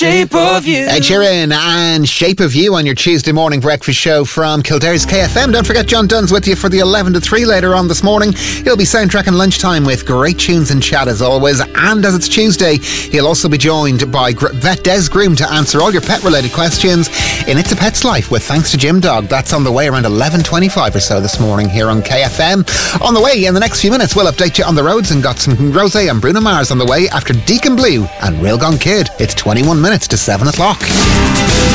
Shape of You. Ed Sheeran and Shape of You on your Tuesday morning breakfast show from Kildare's KFM. Don't forget John Dunn's with you for the 11 to 3 later on this morning. He'll be soundtracking lunchtime with great tunes and chat as always. And as it's Tuesday, he'll also be joined by vet Des Groom to answer all your pet related questions in It's a Pet's Life with Thanks to Jim Dog. That's on the way around 11:25 or so this morning here on KFM. On the way in the next few minutes, we'll update you on the roads and got some Rosé and Bruno Mars on the way after Deacon Blue and Railgun Kid. It's 21 minutes to 7 o'clock.